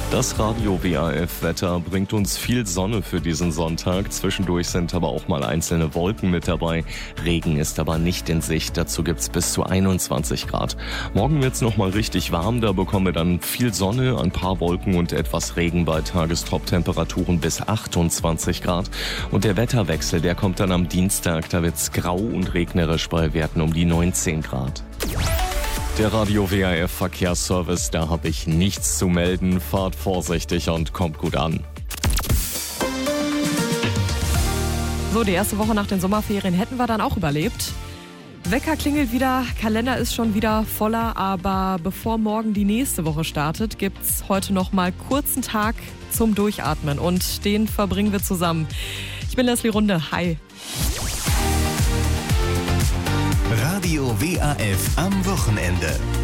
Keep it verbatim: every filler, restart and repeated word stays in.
Das Radio W A F-Wetter bringt uns viel Sonne für diesen Sonntag. Zwischendurch sind aber auch mal einzelne Wolken mit dabei. Regen ist aber nicht in Sicht. Dazu gibt's bis zu einundzwanzig Grad. Morgen wird's noch mal richtig warm. Da bekommen wir dann viel Sonne, ein paar Wolken und etwas Regen bei Tagestop-Temperaturen bis achtundzwanzig Grad. Und der Wetterwechsel, der kommt dann am Dienstag. Da wird's grau und regnerisch bei Werten um die neunzehn Grad. Der Radio W A F Verkehrsservice, da habe ich nichts zu melden. Fahrt vorsichtig und kommt gut an. So, die erste Woche nach den Sommerferien hätten wir dann auch überlebt. Wecker klingelt wieder, Kalender ist schon wieder voller, aber bevor morgen die nächste Woche startet, gibt's heute noch mal kurzen Tag zum Durchatmen und den verbringen wir zusammen. Ich bin Leslie Runde, hi. Radio W A F am Wochenende.